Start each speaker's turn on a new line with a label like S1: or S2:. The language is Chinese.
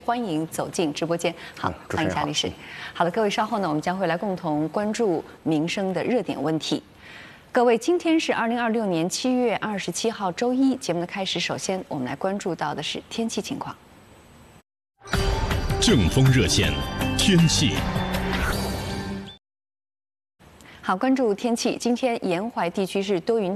S1: 欢迎走进直播间。好，欢迎夏律师。好的，各位，稍后呢，我们将会来共同关注民生的热点问题。各位，今天是2026年7月27号周一，节目的开始，首先我们来关注到的是天气情况。
S2: 正风热线，天气。
S1: 好，关注天气，今天沿淮地区是多云。